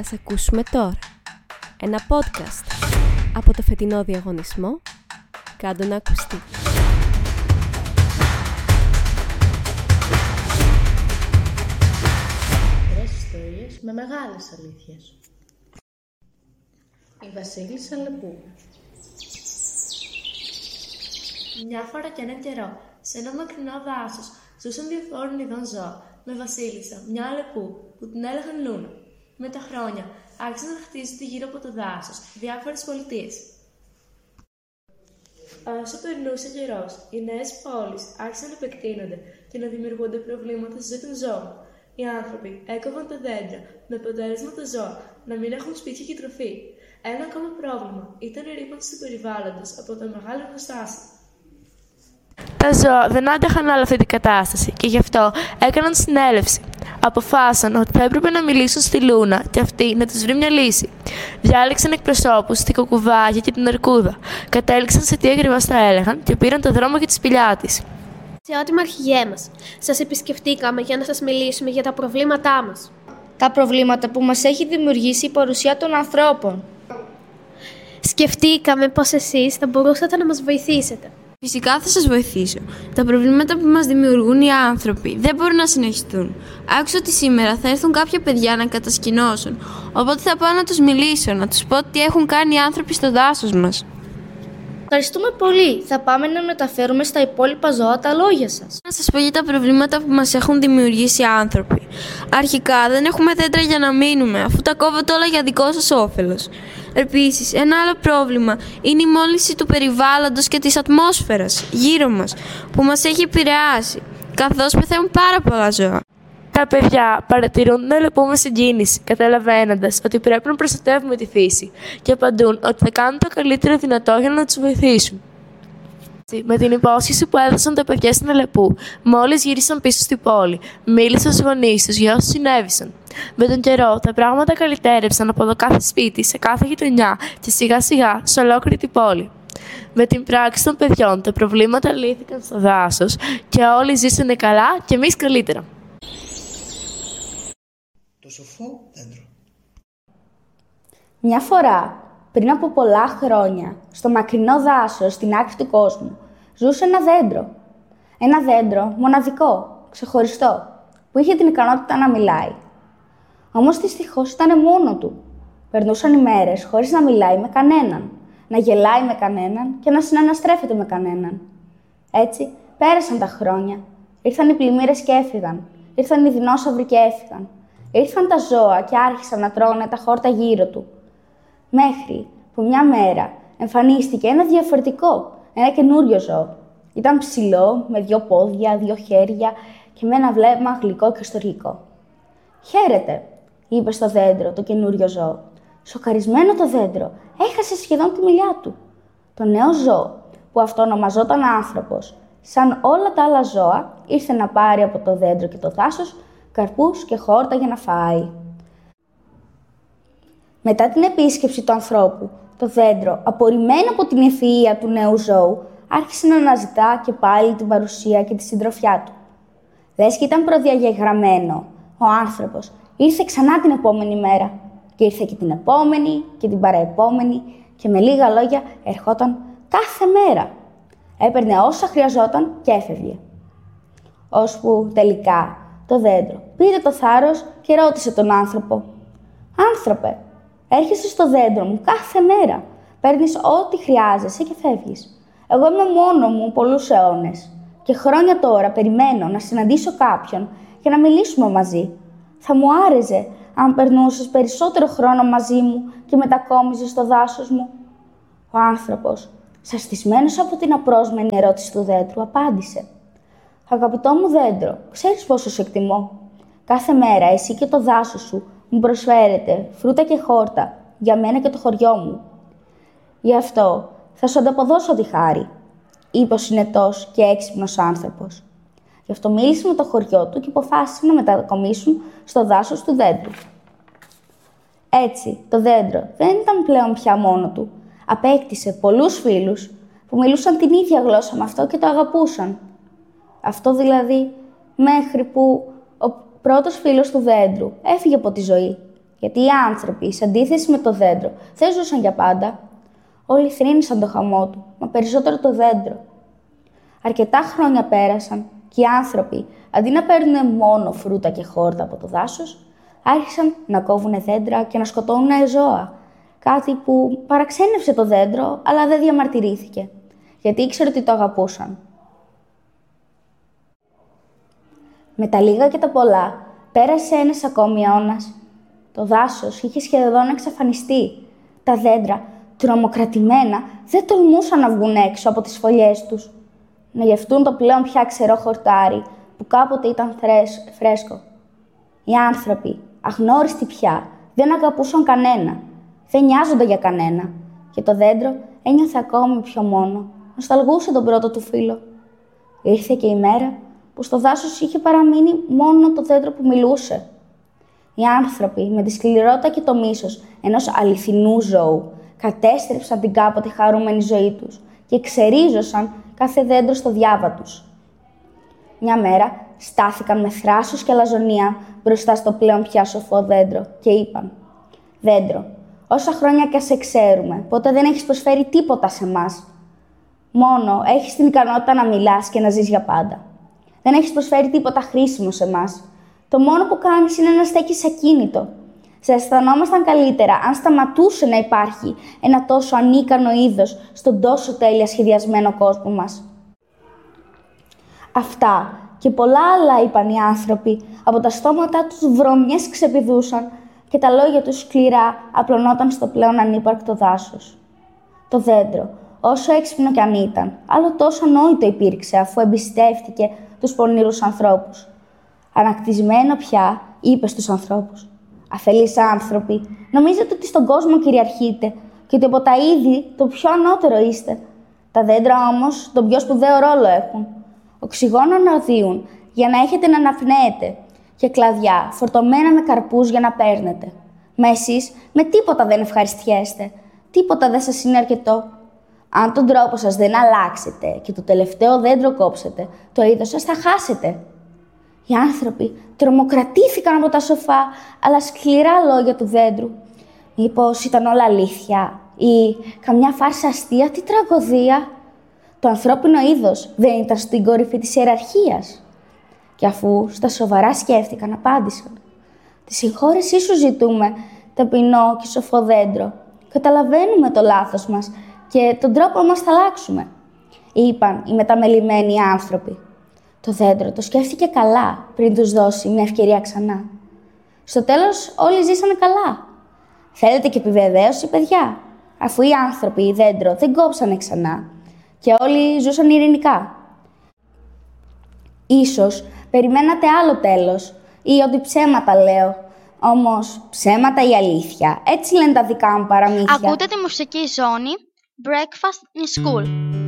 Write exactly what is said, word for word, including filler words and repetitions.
Ας ακούσουμε τώρα ένα podcast από το φετινό διαγωνισμό «Κάντο να ακουστεί». Τρεις ιστορίες με μεγάλες αλήθειες. Η Βασίλισσα Λεπού. Μια φορά και έναν καιρό, σε ένα μακρινό δάσος, ζούσαν διαφόρων ειδών ζώα, με βασίλισσα, μια λεπού, που την έλεγαν Λούνα. Με τα χρόνια, άρχισαν να χτίζονται γύρω από το δάσος διάφορες πολιτείες. Όσο περνούσε καιρός, οι νέες πόλεις άρχισαν να επεκτείνονται και να δημιουργούνται προβλήματα στη ζωή των ζώων. Οι άνθρωποι έκοβαν τα δέντρα, με αποτέλεσμα τα ζώα να μην έχουν σπίτια και τροφή. Ένα ακόμα πρόβλημα ήταν η ρήπανση του περιβάλλοντος από τα μεγάλα εργοστάσια. Τα ζώα δεν άντεχαν άλλο αυτή την κατάσταση και γι' αυτό έκαναν συνέλευση. Αποφάσισαν ότι θα έπρεπε να μιλήσουν στη Λούνα και αυτή να τους βρει μια λύση. Διάλεξαν εκπροσώπους στην Κουκουβάγια και την Αρκούδα. Κατέληξαν σε τι ακριβώς θα έλεγαν και πήραν το δρόμο για τη σπηλιά της. Αξιότιμα αρχηγέ μας, σας επισκεφτήκαμε για να σας μιλήσουμε για τα προβλήματά μας. Τα προβλήματα που μας έχει δημιουργήσει η παρουσία των ανθρώπων. Σκεφτήκαμε πως εσείς θα μπορούσατε να μας βοηθήσετε. Φυσικά θα σας βοηθήσω. Τα προβλήματα που μας δημιουργούν οι άνθρωποι δεν μπορούν να συνεχιστούν. Άκουσα ότι σήμερα θα έρθουν κάποια παιδιά να κατασκηνώσουν, οπότε θα πάω να τους μιλήσω, να τους πω τι έχουν κάνει οι άνθρωποι στο δάσος μας. Ευχαριστούμε πολύ. Θα πάμε να μεταφέρουμε στα υπόλοιπα ζώα τα λόγια σας. Να σας πω για τα προβλήματα που μας έχουν δημιουργήσει οι άνθρωποι. Αρχικά, δεν έχουμε δέντρα για να μείνουμε, αφού τα κόβετε όλα για δικό σας όφελος. Επίσης, ένα άλλο πρόβλημα είναι η μόλυνση του περιβάλλοντος και της ατμόσφαιρας γύρω μας, που μας έχει επηρεάσει, καθώς πεθαίνουν πάρα πολλά ζώα. Τα παιδιά παρατηρούν την λεπού με συγκίνηση, καταλαβαίνοντας ότι πρέπει να προστατεύουμε τη φύση και απαντούν ότι θα κάνουν το καλύτερο δυνατό για να τους βοηθήσουν. Με την υπόσχεση που έδωσαν τα παιδιά στην Αλεπού, μόλις γύρισαν πίσω στην πόλη, μίλησαν στους γονείς τους για όσους συνέβησαν. Με τον καιρό, τα πράγματα καλυτέρευσαν από το κάθε σπίτι, σε κάθε γειτονιά και σιγά σιγά σε ολόκληρη την πόλη. Με την πράξη των παιδιών, τα προβλήματα λύθηκαν στο δάσος και όλοι ζήσανε καλά και εμείς καλύτερα. Το σοφό δέντρο. Μια φορά, πριν από πολλά χρόνια, στο μακρινό δάσος στην άκρη του κόσμου, ζούσε ένα δέντρο. Ένα δέντρο μοναδικό, ξεχωριστό, που είχε την ικανότητα να μιλάει. Όμως δυστυχώς ήταν μόνο του. Περνούσαν οι μέρες χωρίς να μιλάει με κανέναν, να γελάει με κανέναν και να συναναστρέφεται με κανέναν. Έτσι, πέρασαν τα χρόνια. Ήρθαν οι πλημμύρες και έφυγαν. Ήρθαν οι δεινόσαυροι και έφυγαν. Ήρθαν τα ζώα και άρχισαν να τρώνε τα χόρτα γύρω του. Μέχρι που μια μέρα εμφανίστηκε ένα διαφορετικό, ένα καινούριο ζώο. Ήταν ψηλό, με δύο πόδια, δύο χέρια και με ένα βλέμμα γλυκό και στοργικό. «Χαίρετε», είπε στο δέντρο το καινούριο ζώο. Σοκαρισμένο το δέντρο, έχασε σχεδόν τη μιλιά του. Το νέο ζώο, που αυτό ονομαζόταν άνθρωπος, σαν όλα τα άλλα ζώα, ήρθε να πάρει από το δέντρο και το δάσος καρπούς και χόρτα για να φάει. Μετά την επίσκεψη του ανθρώπου, το δέντρο, απορριμμένο από την ευφυΐα του νέου ζώου, άρχισε να αναζητά και πάλι την παρουσία και τη συντροφιά του. Λες και ήταν προδιαγεγραμμένο, ο άνθρωπος ήρθε ξανά την επόμενη μέρα και ήρθε και την επόμενη και την παραεπόμενη και με λίγα λόγια ερχόταν κάθε μέρα. Έπαιρνε όσα χρειαζόταν και έφευγε. Ώσπου τελικά το δέντρο πήρε το θάρρος και ρώτησε τον άνθρωπο: «Άνθρωπε, έρχεσαι στο δέντρο μου κάθε μέρα, παίρνεις ό,τι χρειάζεσαι και φεύγεις. Εγώ είμαι μόνο μου πολλούς αιώνες και χρόνια τώρα περιμένω να συναντήσω κάποιον και να μιλήσουμε μαζί. Θα μου άρεσε αν περνούσες περισσότερο χρόνο μαζί μου και μετακόμιζες στο δάσος μου?» Ο άνθρωπος, σαστισμένος από την απρόσμενη ερώτηση του δέντρου, απάντησε: «Αγαπητό μου δέντρο, ξέρεις πόσο σε εκτιμώ. Κάθε μέρα εσύ και το δάσος σου μου προσφέρετε φρούτα και χόρτα για μένα και το χωριό μου. Γι' αυτό θα σου ανταποδώσω τη χάρη», είπε ο συνετός και έξυπνος άνθρωπος. Γι' αυτό μίλησε με το χωριό του και αποφάσισε να μετακομίσουν στο δάσος του δέντρου. Έτσι, το δέντρο δεν ήταν πλέον πια μόνο του. Απέκτησε πολλούς φίλους που μιλούσαν την ίδια γλώσσα με αυτό και το αγαπούσαν. Αυτό δηλαδή μέχρι που ο πρώτος φίλος του δέντρου έφυγε από τη ζωή. γιατί οι άνθρωποι, σε αντίθεση με το δέντρο, δεν ζούσαν για πάντα. Όλοι θρήνησαν το χαμό του, μα περισσότερο το δέντρο. Αρκετά χρόνια πέρασαν και οι άνθρωποι, αντί να παίρνουν μόνο φρούτα και χόρτα από το δάσος, άρχισαν να κόβουν δέντρα και να σκοτώνουν ζώα. Κάτι που παραξένευσε το δέντρο, αλλά δεν διαμαρτυρήθηκε, γιατί ήξερε ότι το αγαπούσαν. Με τα λίγα και τα πολλά, πέρασε ένας ακόμη αιώνας. Το δάσος είχε σχεδόν εξαφανιστεί. Τα δέντρα, τρομοκρατημένα, δεν τολμούσαν να βγουν έξω από τις φωλιές τους, να γευτούν το πλέον πια ξερό χορτάρι που κάποτε ήταν φρέσκο. Οι άνθρωποι, αγνώριστοι πια, δεν αγαπούσαν κανένα, δεν νοιάζονταν για κανένα και το δέντρο ένιωθε ακόμη πιο μόνο, νοσταλγούσε τον πρώτο του φίλο. Ήρθε και η μέρα που στο δάσος είχε παραμείνει μόνο το δέντρο που μιλούσε. Οι άνθρωποι, με τη σκληρότητα και το μίσος ενός αληθινού ζώου, κατέστρεψαν την κάποτε χαρούμενη ζωή τους και ξερίζωσαν κάθε δέντρο στο διάβα τους. Μια μέρα στάθηκαν με θράσος και αλαζονία μπροστά στο πλέον πια σοφό δέντρο και είπαν «Δέντρο, όσα χρόνια και σε ξέρουμε, ποτέ δεν έχεις προσφέρει τίποτα σε μας. Μόνο έχεις την ικανότητα να μιλάς και να ζεις για πάντα. Δεν έχεις προσφέρει τίποτα χρήσιμο σε μας. Το μόνο που κάνεις είναι να στέκεις ακίνητο. Σε αισθανόμασταν καλύτερα αν σταματούσε να υπάρχει ένα τόσο ανίκανο είδος στον τόσο τέλεια σχεδιασμένο κόσμο μας». Αυτά και πολλά άλλα είπαν οι άνθρωποι, από τα στόματά τους βρωμιές ξεπηδούσαν και τα λόγια τους σκληρά απλωνόταν στο πλέον ανύπαρκτο δάσος. Το δέντρο, όσο έξυπνο κι αν ήταν, άλλο τόσο ανόητο υπήρξε αφού εμπιστεύτηκε τους πονηρούς ανθρώπους. Ανακτισμένο πια, είπε στους ανθρώπους «Αφελείς άνθρωποι, νομίζετε ότι στον κόσμο κυριαρχείτε και ότι από τα είδη το πιο ανώτερο είστε. Τα δέντρα όμως τον πιο σπουδαίο ρόλο έχουν. Οξυγόνο να οδύουν για να έχετε να αναπνέετε και κλαδιά φορτωμένα με καρπούς για να παίρνετε. Μα εσείς με τίποτα δεν ευχαριστιέστε, τίποτα δεν σας είναι αρκετό. Αν τον τρόπο σας δεν αλλάξετε και το τελευταίο δέντρο κόψετε, το είδος σας θα χάσετε». Οι άνθρωποι τρομοκρατήθηκαν από τα σοφά, αλλά σκληρά λόγια του δέντρου. Μήπως ήταν όλα αλήθεια ή καμιά φάρσα αστεία, τι τραγωδία. Το ανθρώπινο είδος δεν ήταν στην κορυφή της ιεραρχίας. Και αφού στα σοβαρά σκέφτηκαν, απάντησαν «Τη συγχώρεσή σου ζητούμε, ταπεινό και σοφό δέντρο. Καταλαβαίνουμε το λάθος μας και τον τρόπο μας θα αλλάξουμε», είπαν οι μεταμελημένοι άνθρωποι. Το δέντρο το σκέφτηκε καλά πριν τους δώσει μια ευκαιρία ξανά. Στο τέλος όλοι ζήσανε καλά. Θέλετε και επιβεβαίωση, παιδιά? Αφού οι άνθρωποι, οι δέντρο, δεν κόψανε ξανά και όλοι ζούσαν ειρηνικά. Ίσως περιμένατε άλλο τέλος ή ότι ψέματα λέω. Όμως ψέματα ή αλήθεια, έτσι λένε τα δικά μου παραμύθια. Ακούτε τη μουσική ζώνη Breakfast in School.